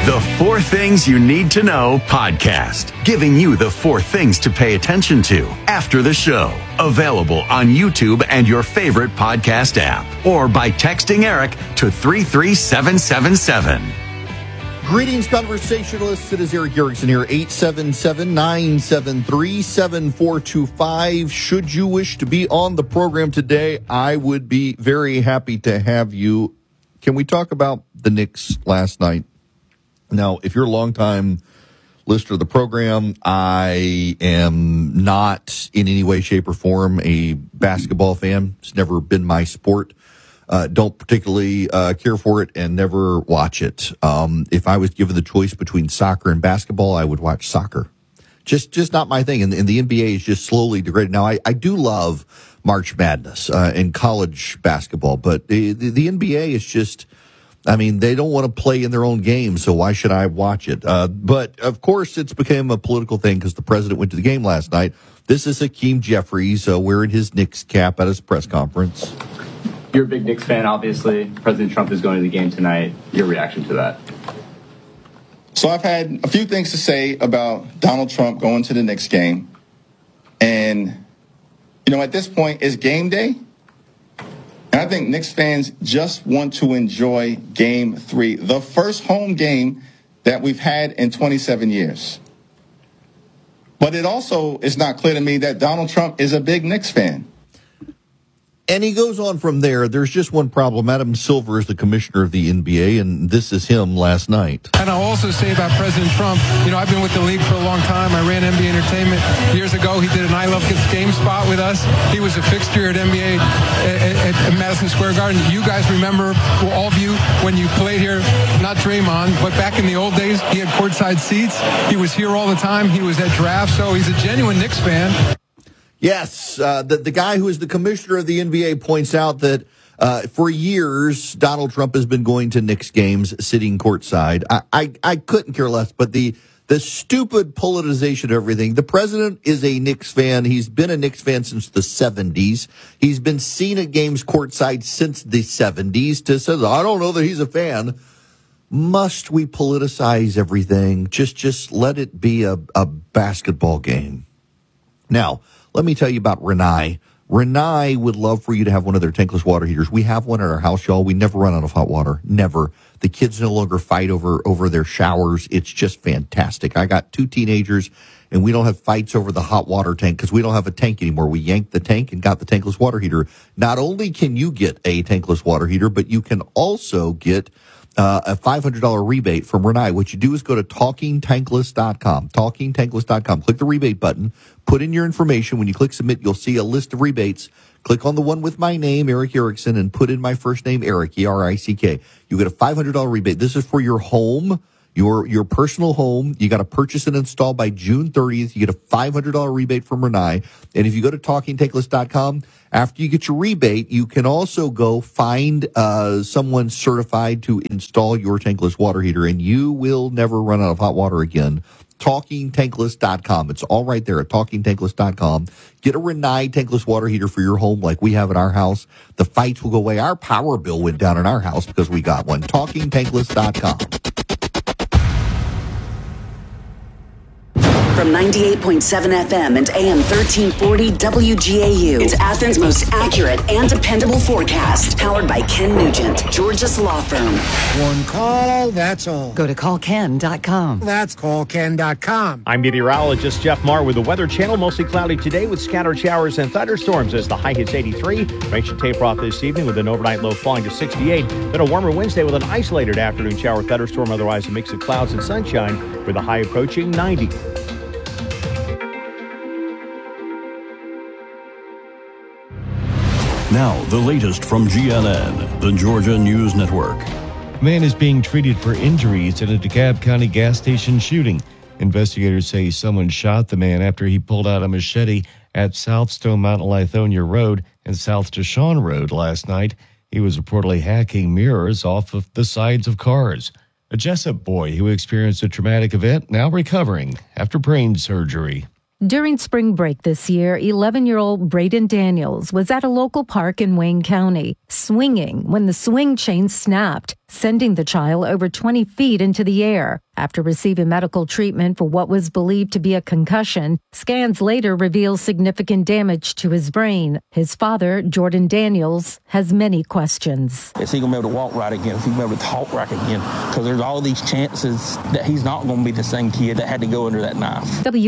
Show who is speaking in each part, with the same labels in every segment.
Speaker 1: The 4 Things You Need to Know podcast, giving you the 4 things to pay attention to after the show. Available on YouTube and your favorite podcast app, or by texting Eric to 33777.
Speaker 2: Greetings, conversationalists. It is Eric Erickson here, 877-973-7425. Should you wish to be on the program today, I would be very happy to have you. Can we talk about the Knicks last night? Now, if you're a longtime listener of the program, I am not in any way, shape, or form a basketball fan. It's never been my sport. Don't particularly care for it and never watch it. If I was given the choice between soccer and basketball, I would watch soccer. Just not my thing. And the NBA is just slowly degrading. Now, I do love March Madness and college basketball, but the NBA is just, I mean, they don't want to play in their own game, so why should I watch it? But, of course, it's become a political thing because the president went to the game last night. This is Hakeem Jeffries wearing his Knicks cap at his press conference.
Speaker 3: You're a big Knicks fan, obviously. President Trump is going to the game tonight. Your reaction to that?
Speaker 4: So I've had a few things to say about Donald Trump going to the Knicks game. And, at this point, it's game day. And I think Knicks fans just want to enjoy Game 3, the first home game that we've had in 27 years. But it also is not clear to me that Donald Trump is a big Knicks fan.
Speaker 2: And he goes on from there. There's just one problem. Adam Silver is the commissioner of the NBA, and this is him last night.
Speaker 5: And I'll also say about President Trump, I've been with the league for a long time. I ran NBA Entertainment. Years ago, he did an I Love Kids game spot with us. He was a fixture at NBA at Madison Square Garden. You guys remember, all of you, when you played here, not Draymond, but back in the old days, he had courtside seats. He was here all the time. He was at drafts, so he's a genuine Knicks fan.
Speaker 2: Yes, the guy who is the commissioner of the NBA points out that for years, Donald Trump has been going to Knicks games, sitting courtside. I couldn't care less, but the stupid politicization of everything. The president is a Knicks fan. He's been a Knicks fan since the 70s. He's been seen at games courtside since the 70s. To say, I don't know that he's a fan. Must we politicize everything? Just let it be a basketball game. Now, let me tell you about Rinnai. Rinnai would love for you to have one of their tankless water heaters. We have one at our house, y'all. We never run out of hot water. Never. The kids no longer fight over their showers. It's just fantastic. I got 2 teenagers, and we don't have fights over the hot water tank because we don't have a tank anymore. We yanked the tank and got the tankless water heater. Not only can you get a tankless water heater, but you can also get a $500 rebate from Rinnai. What you do is go to TalkingTankless.com. TalkingTankless.com. Click the rebate button. Put in your information. When you click submit, you'll see a list of rebates. Click on the one with my name, Eric Erickson, and put in my first name, Eric, E-R-I-C-K. You get a $500 rebate. This is for your home, your personal home. You got to purchase and install by June 30th. You get a $500 rebate from Rinnai. And if you go to TalkingTankless.com, after you get your rebate, you can also go find someone certified to install your tankless water heater, and you will never run out of hot water again. TalkingTankless.com. It's all right there at TalkingTankless.com. Get a Rinnai tankless water heater for your home like we have at our house. The fights will go away. Our power bill went down in our house because we got one. TalkingTankless.com.
Speaker 6: From 98.7 FM and AM 1340 WGAU. It's Athens' most accurate and dependable forecast. Powered by Ken Nugent, Georgia's law firm.
Speaker 7: One call, that's all.
Speaker 8: Go to callken.com.
Speaker 7: That's callken.com.
Speaker 9: I'm meteorologist Jeff Marr with the Weather Channel. Mostly cloudy today with scattered showers and thunderstorms as the high hits 83. Rain should taper off this evening with an overnight low falling to 68. Then a warmer Wednesday with an isolated afternoon shower thunderstorm. Otherwise a mix of clouds and sunshine with a high approaching 90.
Speaker 10: Now, the latest from GNN, the Georgia News Network.
Speaker 11: A man is being treated for injuries in a DeKalb County gas station shooting. Investigators say someone shot the man after he pulled out a machete at South Stone Mountain Lithonia Road and South Deshawn Road last night. He was reportedly hacking mirrors off of the sides of cars. A Jessup boy who experienced a traumatic event now recovering after brain surgery.
Speaker 12: During spring break this year, 11-year-old Braden Daniels was at a local park in Wayne County, swinging when the swing chain snapped. sending the child over 20 feet into the air. After receiving medical treatment for what was believed to be a concussion, scans later revealed significant damage to his brain. His father, Jordan Daniels, has many questions.
Speaker 13: Is he going to be able to walk right again? Is he going to be able to talk right again? Because there's all these chances that he's not going to be the same kid that had to go under that knife.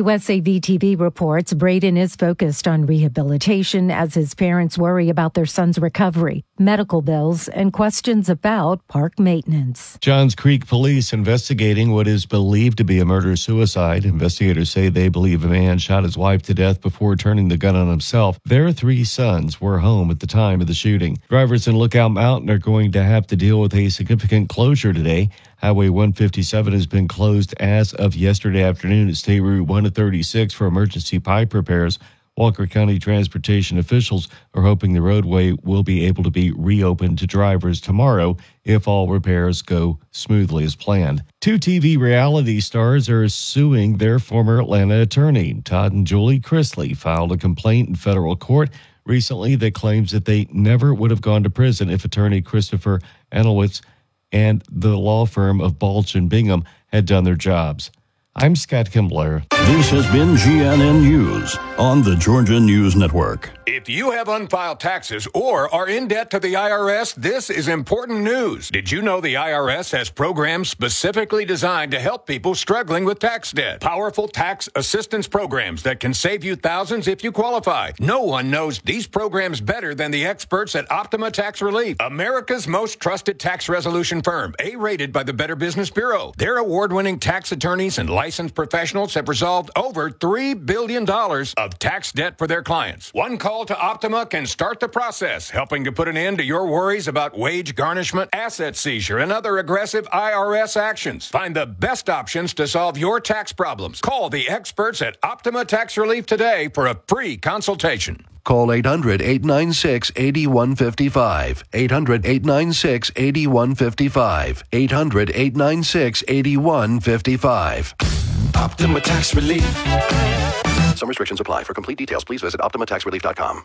Speaker 12: WSAV-TV reports Braden is focused on rehabilitation as his parents worry about their son's recovery, medical bills, and questions about park maintenance.
Speaker 11: Johns Creek police investigating what is believed to be a murder-suicide. Investigators say they believe a man shot his wife to death before turning the gun on himself. Their 3 sons were home at the time of the shooting. Drivers in Lookout Mountain are going to have to deal with a significant closure today. Highway 157 has been closed as of yesterday afternoon at State Route 136 for emergency pipe repairs. Walker County transportation officials are hoping the roadway will be able to be reopened to drivers tomorrow if all repairs go smoothly as planned. 2 TV reality stars are suing their former Atlanta attorney. Todd and Julie Chrisley filed a complaint in federal court recently that claims that they never would have gone to prison if attorney Christopher Anelwitz and the law firm of Balch and Bingham had done their jobs. I'm Scott Kimbler.
Speaker 10: This has been GNN News on the Georgia News Network.
Speaker 14: If you have unfiled taxes or are in debt to the IRS, this is important news. Did you know the IRS has programs specifically designed to help people struggling with tax debt? Powerful tax assistance programs that can save you thousands if you qualify. No one knows these programs better than the experts at Optima Tax Relief, America's most trusted tax resolution firm, A-rated by the Better Business Bureau. Their award-winning tax attorneys and licensed professionals have resolved over $3 billion of tax debt for their clients. One call to Optima can start the process, helping to put an end to your worries about wage garnishment, asset seizure, and other aggressive IRS actions. Find the best options to solve your tax problems. Call the experts at Optima Tax Relief today for a free consultation.
Speaker 15: Call 800-896-8155. 800-896-8155. 800-896-8155.
Speaker 16: Optima Tax Relief.
Speaker 15: Some restrictions apply. For complete details, please visit OptimaTaxRelief.com.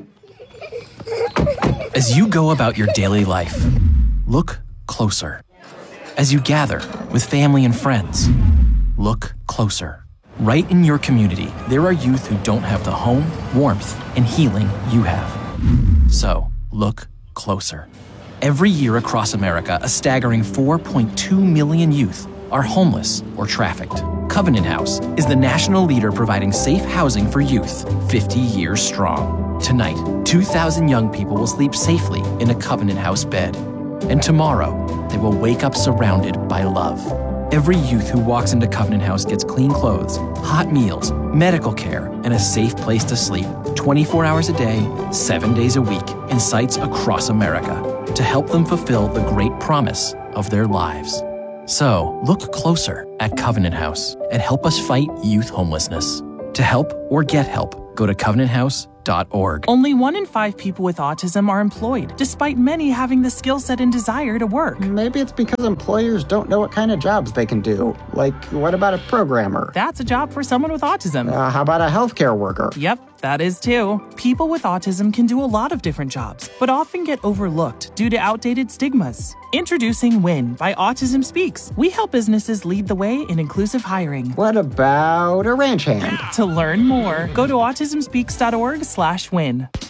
Speaker 17: As you go about your daily life, look closer. As you gather with family and friends, look closer. Right in your community, there are youth who don't have the home, warmth, and healing you have. So, look closer. Every year across America, a staggering 4.2 million youth are homeless or trafficked. Covenant House is the national leader providing safe housing for youth, 50 years strong. Tonight, 2,000 young people will sleep safely in a Covenant House bed. And tomorrow, they will wake up surrounded by love. Every youth who walks into Covenant House gets clean clothes, hot meals, medical care, and a safe place to sleep 24 hours a day, 7 days a week, in sites across America to help them fulfill the great promise of their lives. So, look closer at Covenant House and help us fight youth homelessness. To help or get help, go to covenanthouse.org.
Speaker 18: Only 1 in 5 people with autism are employed, despite many having the skill set and desire to work.
Speaker 19: Maybe it's because employers don't know what kind of jobs they can do. Like, what about a programmer?
Speaker 18: That's a job for someone with autism.
Speaker 19: How about a healthcare worker?
Speaker 18: Yep, that is too. People with autism can do a lot of different jobs, but often get overlooked due to outdated stigmas. Introducing WIN by Autism Speaks. We help businesses lead the way in inclusive hiring.
Speaker 19: What about a ranch hand?
Speaker 18: To learn more, go to autismspeaks.org/win.